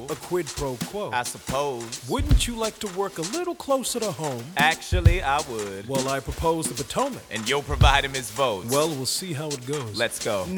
A quid pro quo. I suppose. Wouldn't you like to work a little closer to home? Actually, I would. Well, I propose the Potomac. And you'll provide him his votes. Well, we'll see how it goes. Let's go.